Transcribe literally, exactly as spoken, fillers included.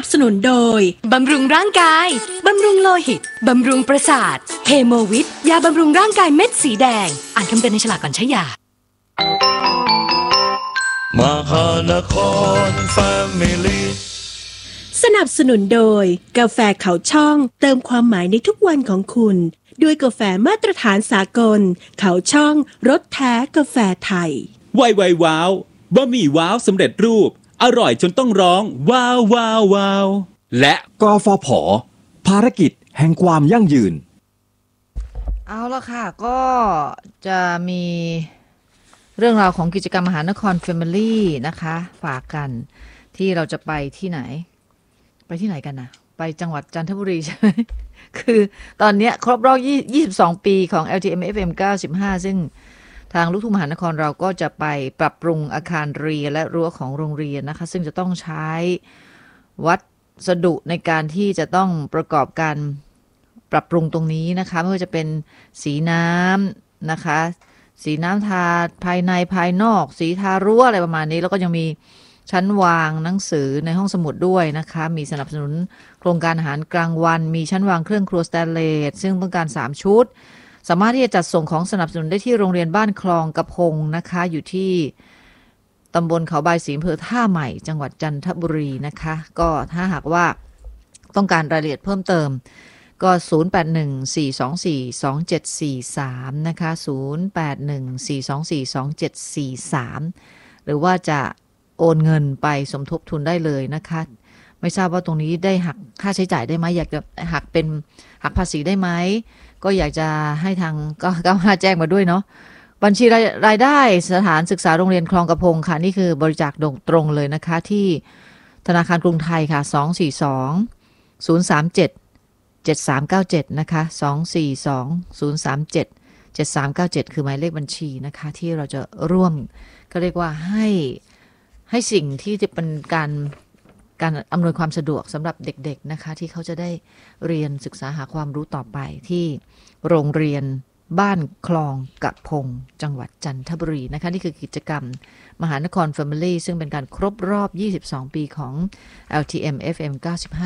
สนุนโดยบำรุงร่างกายบำรุงโลหิตบำรุงประสาทเฮโมวิทยาบำรุงร่างกายเม็ดสีแดงอ่านคำเตือนในฉลากก่อนใช้ยามหานครแฟมิลี่สนับสนุนโดยกาแฟเขาช่องเติมความหมายในทุกวันของคุณด้วยกาแฟมาตรฐานสากลเขาช่องรสแท้กาแฟไทยไวไวว้าวบะหมี่ว้าวสำเร็จรูปอร่อยจนต้องร้องว้าวว้าวว้าวและกฟผ.ภารกิจแห่งความยั่งยืนเอาละค่ะก็จะมีเรื่องราวของกิจกรรมมหานคร Family นะคะฝากกันที่เราจะไปที่ไหนไปที่ไหนกันนะไปจังหวัดจันทบุรีใช่ไหม คือตอนนี้ครบรอบยี่สิบสองปีของ แอล ที เอ็ม เอฟ เอ็ม เก้าสิบห้าซึ่งทางลูกทุ่งมหานครเราก็จะไปปรับปรุงอาคารเรียนและรั้วของโรงเรียนนะคะซึ่งจะต้องใช้วัสดุในการที่จะต้องประกอบการปรับปรุงตรงนี้นะคะไม่ว่าจะเป็นสีน้ำนะคะสีน้ำทาภายในภายนอกสีทารั้วอะไรประมาณนี้แล้วก็ยังมีชั้นวางหนังสือในห้องสมุดด้วยนะคะมีสนับสนุนโครงการอาหารกลางวันมีชั้นวางเครื่องครัวสแตนเลสซึ่งต้องการสามชุดสามารถที่จะจัดส่งของสนับสนุนได้ที่โรงเรียนบ้านคลองกระพงนะคะอยู่ที่ตำบลเขาบายศรีอำเภอท่าใหม่จังหวัดจันทบุรีนะคะก็ถ้าหากว่าต้องการรายละเอียดเพิ่มเติมก็ศูนย์ แปด หนึ่ง สี่ สอง สี่ สอง เจ็ด สี่ สามนะคะศูนย์ แปด หนึ่ง สี่ สอง สี่ สอง เจ็ด สี่ สามหรือว่าจะโอนเงินไปสมทบทุนได้เลยนะคะไม่ทราบว่าตรงนี้ได้หักค่าใช้จ่ายได้ไหมอยากจะหักเป็นหักภาษีได้ไหมก็อยากจะให้ทางก็ก็มาแจ้งมาด้วยเนาะบัญชีรายได้สถานศึกษาโรงเรียนคลองกระพงค่ะนี่คือบริจาคตรงเลยนะคะที่ธนาคารกรุงไทยค่ะสอง สี่ สอง ศูนย์ สาม เจ็ด เจ็ด สาม เก้า เจ็ดนะคะสอง สี่ สอง ศูนย์ สาม เจ็ด เจ็ด สาม เก้า เจ็ดคือหมายเลขบัญชีนะคะที่เราจะร่วมก็เรียกว่าให้ให้สิ่งที่จะเป็นการการอำนวยความสะดวกสำหรับเด็กๆนะคะที่เขาจะได้เรียนศึกษาหาความรู้ต่อไปที่โรงเรียนบ้านคลองกระพงจังหวัดจันทบุรีนะคะนี่คือกิจกรรมมหานคร Family ซึ่งเป็นการครบรอบยี่สิบสองปีของ แอล ที เอ็ม เอฟ เอ็ม เก้าสิบห้า